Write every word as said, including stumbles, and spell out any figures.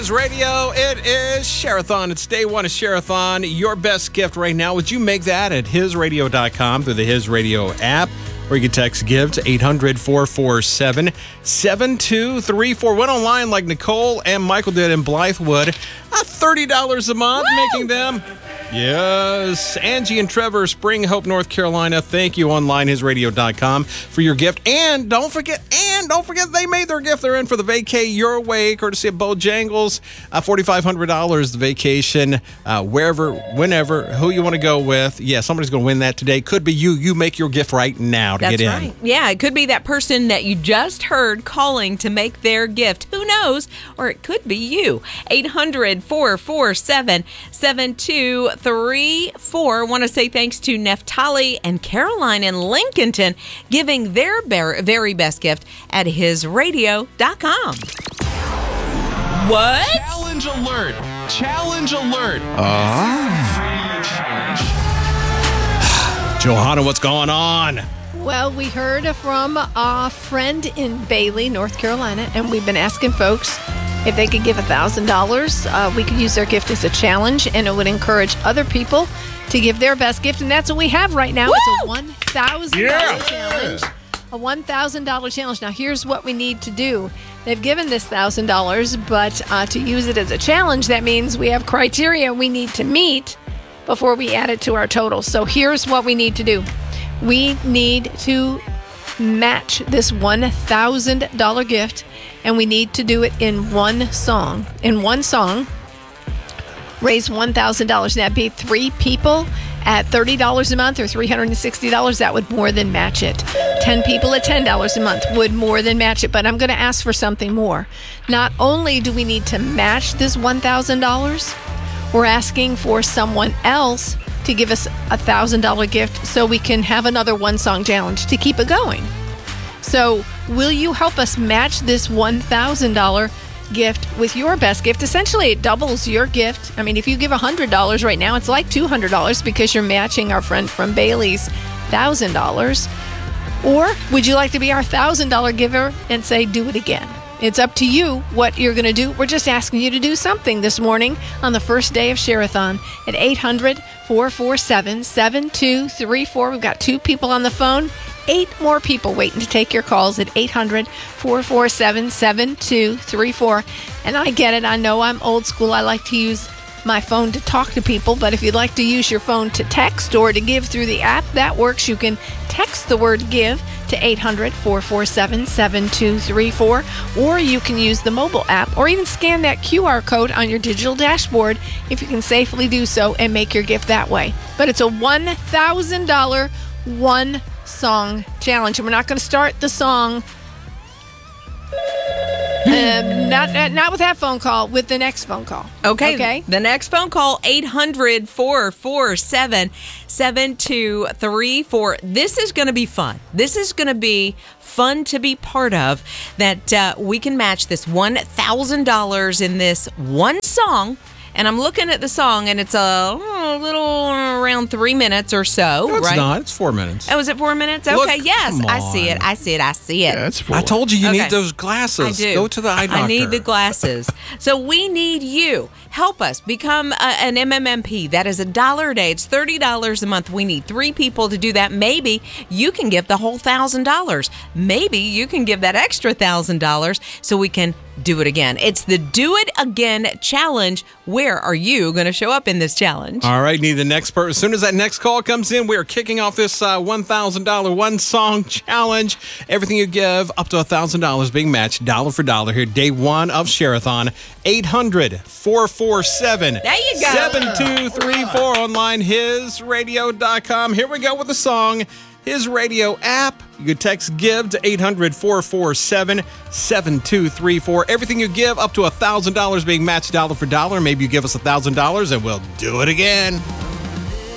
News Radio. It is Share-a-thon. It's day one of Share-a-thon. Your best gift right now. Would you make that at his radio dot com through the His Radio app? Or you can text GIVE to eight hundred, four four seven, seven two three four. Went online like Nicole and Michael did in Blythewood. Uh, thirty dollars a month, Woo! Making them... Yes. Angie and Trevor, Spring Hope, North Carolina. Thank you online, his radio dot com for your gift. And don't forget, and don't forget, they made their gift. They're in for the vacay your way, courtesy of Bojangles. Uh, four thousand five hundred dollars, the vacation, uh, wherever, whenever, who you want to go with. Yeah, somebody's going to win that today. Could be you. You make your gift right now to That's get in. Right. Yeah, it could be that person that you just heard calling to make their gift. Who knows? Or it could be you. eight hundred, four four seven, seven two three four. Want to say thanks to Neftali and Caroline in Lincolnton giving their very best gift at his radio dot com. What? Challenge alert! Challenge alert! Ah. Johanna, what's going on? Well, we heard from a friend in Bailey, North Carolina, and we've been asking folks if they could give one thousand dollars. Uh, we could use their gift as a challenge, and it would encourage other people to give their best gift, and that's what we have right now. Woo! It's a one thousand dollars Yeah. challenge. A one thousand dollars challenge. Now, here's what we need to do. They've given this one thousand dollars, but uh, to use it as a challenge, that means we have criteria we need to meet before we add it to our total. So here's what we need to do. We need to match this one thousand dollars gift, and we need to do it in one song. In one song, raise one thousand dollars. That'd be three people at thirty dollars a month or three hundred sixty dollars. That would more than match it. ten people at ten dollars a month would more than match it. But I'm going to ask for something more. Not only do we need to match this one thousand dollars, we're asking for someone else to give us a one thousand dollars gift so we can have another one-song challenge to keep it going. So will you help us match this one thousand dollars gift with your best gift? Essentially, it doubles your gift. I mean, if you give one hundred dollars right now, it's like two hundred dollars because you're matching our friend from Bailey's one thousand dollars. Or would you like to be our one thousand dollars giver and say, do it again? It's up to you what you're going to do. We're just asking you to do something this morning on the first day of Share-a-thon at eight hundred, four four seven, seven two three four. We've got two people on the phone. Eight more people waiting to take your calls at eight hundred, four four seven, seven two three four. And I get it. I know I'm old school. I like to use my phone to talk to people. But if you'd like to use your phone to text or to give through the app, that works. You can text the word GIVE to eight hundred, four four seven, seven two three four. Or you can use the mobile app or even scan that Q R code on your digital dashboard if you can safely do so and make your gift that way. But it's a one thousand dollars one song challenge, and we're not going to start the song um, not not with that phone call, with the next phone call. Okay. Okay. The next phone call, eight hundred, four four seven, seven two three four. This is going to be fun. This is going to be fun to be part of, that uh, we can match this one thousand dollars in this one song. And I'm looking at the song, and it's a, a little around three minutes or so, No, it's right? not. It's four minutes. Oh, is it four minutes? Look, Okay, yes. come I see it. on. I see it. I see it. Yeah, it's four. I told you you Okay. need those glasses. I do. Go to the eye doctor. I need the glasses. So we need you. Help us become a, an M M M P. That is a dollar a day. It's thirty dollars a month. We need three people to do that. Maybe you can give the whole one thousand dollars. Maybe you can give that extra one thousand dollars so we can do it again. It's the Do It Again Challenge. Where are you going to show up in this challenge? All right, need the next person. As soon as that next call comes in, we are kicking off this uh, one thousand dollars one-song challenge. Everything you give, up to one thousand dollars being matched dollar for dollar here. Day one of Share-a-thon. eight hundred, four four seven, There you go. seven two three four. Online, his radio dot com. Here we go with the song. His Radio app. You can text GIVE to eight hundred, four four seven, seven two three four. Everything you give, up to one thousand dollars being matched dollar for dollar. Maybe you give us one thousand dollars and we'll do it again.